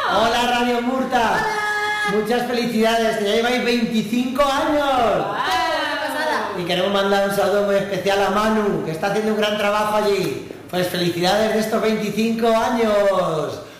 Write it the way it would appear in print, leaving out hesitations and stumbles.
Hola Radio Murta. Hola. Muchas felicidades, que ya lleváis 25 años. Y queremos mandar un saludo muy especial a Manu, que está haciendo un gran trabajo allí. Pues felicidades de estos 25 años.